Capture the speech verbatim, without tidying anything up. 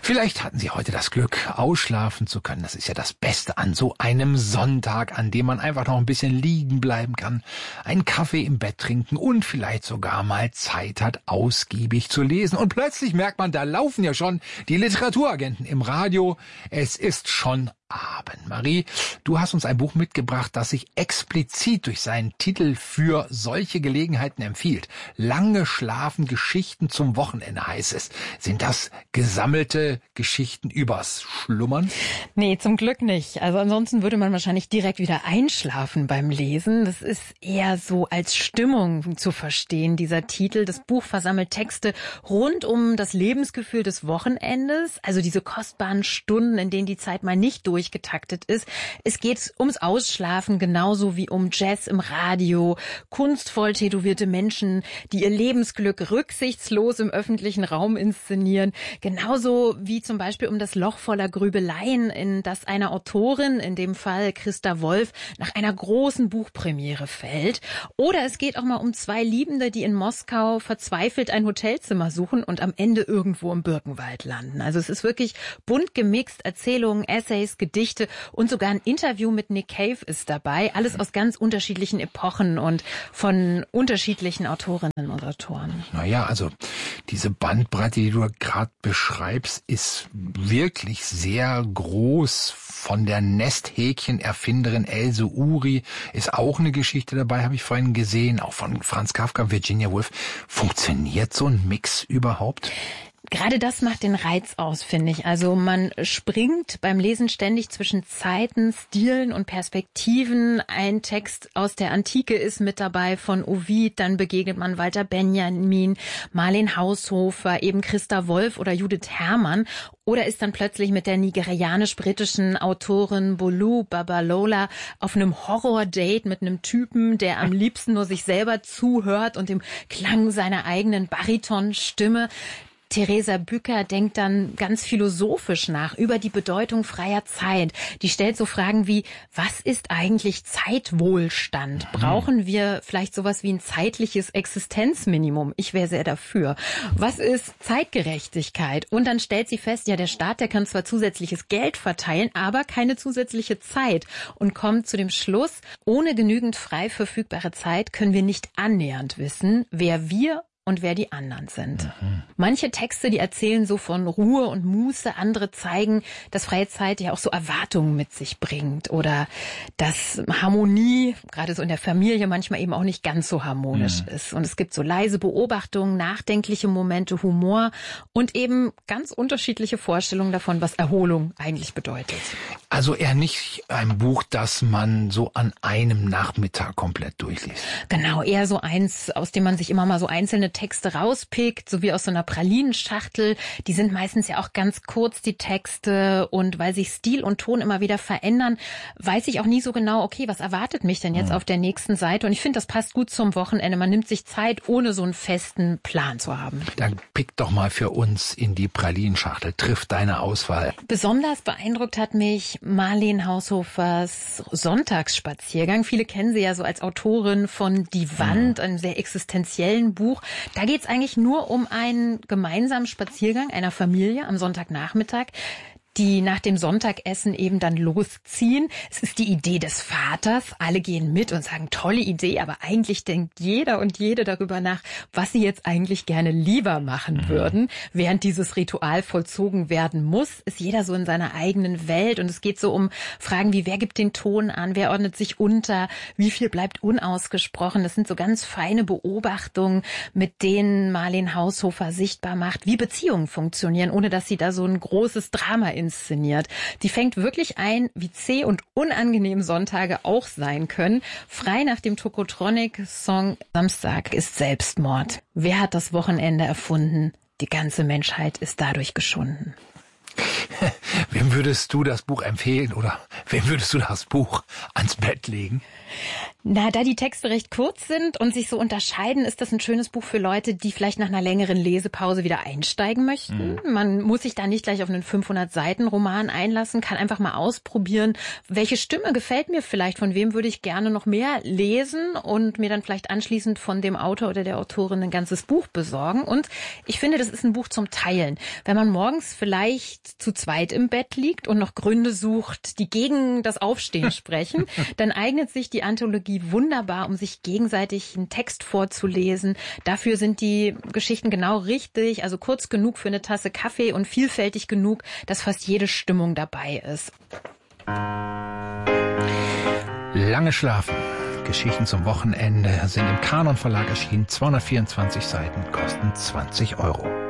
Vielleicht hatten Sie heute das Glück, ausschlafen zu können. Das ist ja das Beste an so einem Sonntag, an dem man einfach noch ein bisschen liegen bleiben kann, einen Kaffee im Bett trinken und vielleicht sogar mal Zeit hat, ausgiebig zu lesen. Und plötzlich merkt man, da laufen ja schon die Literaturagenten im Radio. Es ist schon Abend. Marie, du hast uns ein Buch mitgebracht, das sich explizit durch seinen Titel für solche Gelegenheiten empfiehlt. Lange schlafen, Geschichten zum Wochenende heißt es. Sind das gesammelte Geschichten übers Schlummern? Nee, zum Glück nicht. Also ansonsten würde man wahrscheinlich direkt wieder einschlafen beim Lesen. Das ist eher so als Stimmung zu verstehen, dieser Titel. Das Buch versammelt Texte rund um das Lebensgefühl des Wochenendes, also diese kostbaren Stunden, in denen die Zeit mal nicht durch durchgetaktet ist. Es geht ums Ausschlafen genauso wie um Jazz im Radio, kunstvoll tätowierte Menschen, die ihr Lebensglück rücksichtslos im öffentlichen Raum inszenieren. Genauso wie zum Beispiel um das Loch voller Grübeleien, in das eine Autorin, in dem Fall Christa Wolf, nach einer großen Buchpremiere fällt. Oder es geht auch mal um zwei Liebende, die in Moskau verzweifelt ein Hotelzimmer suchen und am Ende irgendwo im Birkenwald landen. Also es ist wirklich bunt gemixt, Erzählungen, Essays, Gedichte und sogar ein Interview mit Nick Cave ist dabei. Alles aus ganz unterschiedlichen Epochen und von unterschiedlichen Autorinnen und Autoren. Naja, also diese Bandbreite, die du gerade beschreibst, ist wirklich sehr groß. Von der Nesthäkchen-Erfinderin Else Uri ist auch eine Geschichte dabei, habe ich vorhin gesehen. Auch von Franz Kafka, Virginia Woolf. Funktioniert so ein Mix überhaupt? Gerade das macht den Reiz aus, finde ich. Also man springt beim Lesen ständig zwischen Zeiten, Stilen und Perspektiven. Ein Text aus der Antike ist mit dabei von Ovid, dann begegnet man Walter Benjamin, Marlen Haushofer, eben Christa Wolf oder Judith Herrmann. Oder ist dann plötzlich mit der nigerianisch-britischen Autorin Bolu Babalola auf einem Horror-Date mit einem Typen, der am liebsten nur sich selber zuhört und dem Klang seiner eigenen Baritonstimme. Theresa Bücker denkt dann ganz philosophisch nach über die Bedeutung freier Zeit. Die stellt so Fragen wie, was ist eigentlich Zeitwohlstand? Brauchen wir vielleicht sowas wie ein zeitliches Existenzminimum? Ich wäre sehr dafür. Was ist Zeitgerechtigkeit? Und dann stellt sie fest, ja, der Staat, der kann zwar zusätzliches Geld verteilen, aber keine zusätzliche Zeit und kommt zu dem Schluss, ohne genügend frei verfügbare Zeit können wir nicht annähernd wissen, wer wir und wer die anderen sind. Mhm. Manche Texte, die erzählen so von Ruhe und Muße, andere zeigen, dass freie Zeit ja auch so Erwartungen mit sich bringt oder dass Harmonie, gerade so in der Familie, manchmal eben auch nicht ganz so harmonisch mhm. ist. Und es gibt so leise Beobachtungen, nachdenkliche Momente, Humor und eben ganz unterschiedliche Vorstellungen davon, was Erholung eigentlich bedeutet. Also eher nicht ein Buch, das man so an einem Nachmittag komplett durchliest. Genau, eher so eins, aus dem man sich immer mal so einzelne Texte rauspickt, so wie aus so einer Pralinenschachtel. Die sind meistens ja auch ganz kurz, die Texte. Und weil sich Stil und Ton immer wieder verändern, weiß ich auch nie so genau, okay, was erwartet mich denn jetzt mhm. auf der nächsten Seite? Und ich finde, das passt gut zum Wochenende. Man nimmt sich Zeit, ohne so einen festen Plan zu haben. Dann pick doch mal für uns in die Pralinenschachtel. Trifft deine Auswahl. Besonders beeindruckt hat mich Marlen Haushofers Sonntagsspaziergang. Viele kennen sie ja so als Autorin von Die Wand, mhm. einem sehr existenziellen Buch. Da geht es eigentlich nur um einen gemeinsamen Spaziergang einer Familie am Sonntagnachmittag, die nach dem Sonntagessen eben dann losziehen. Es ist die Idee des Vaters. Alle gehen mit und sagen, tolle Idee, aber eigentlich denkt jeder und jede darüber nach, was sie jetzt eigentlich gerne lieber machen mhm. würden. Während dieses Ritual vollzogen werden muss, ist jeder so in seiner eigenen Welt und es geht so um Fragen wie, wer gibt den Ton an, wer ordnet sich unter, wie viel bleibt unausgesprochen. Das sind so ganz feine Beobachtungen, mit denen Marlen Haushofer sichtbar macht, wie Beziehungen funktionieren, ohne dass sie da so ein großes Drama in inszeniert. Die fängt wirklich ein, wie zäh und unangenehm Sonntage auch sein können. Frei nach dem Tokotronic-Song Samstag ist Selbstmord. Wer hat das Wochenende erfunden? Die ganze Menschheit ist dadurch geschunden. Wem würdest du das Buch empfehlen oder wem würdest du das Buch ans Bett legen? Na, da die Texte recht kurz sind und sich so unterscheiden, ist das ein schönes Buch für Leute, die vielleicht nach einer längeren Lesepause wieder einsteigen möchten. Mhm. Man muss sich da nicht gleich auf einen fünfhundert-Seiten-Roman einlassen, kann einfach mal ausprobieren, welche Stimme gefällt mir vielleicht, von wem würde ich gerne noch mehr lesen und mir dann vielleicht anschließend von dem Autor oder der Autorin ein ganzes Buch besorgen. Und ich finde, das ist ein Buch zum Teilen. Wenn man morgens vielleicht zu zweit im Bett liegt und noch Gründe sucht, die gegen das Aufstehen sprechen, dann eignet sich die Anthologie wunderbar, um sich gegenseitig einen Text vorzulesen. Dafür sind die Geschichten genau richtig, also kurz genug für eine Tasse Kaffee und vielfältig genug, dass fast jede Stimmung dabei ist. Lange schlafen. Geschichten zum Wochenende sind im Kanon Verlag erschienen. zweihundertvierundzwanzig Seiten, kosten zwanzig Euro.